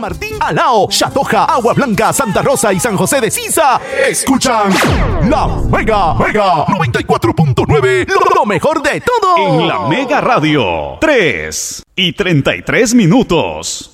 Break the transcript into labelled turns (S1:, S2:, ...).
S1: Martín, Alao, Chatoja, Agua Blanca, Santa Rosa y San José de Sisa escuchan La Mega 94.9, lo mejor de todo.
S2: En La Mega Radio, 3:33.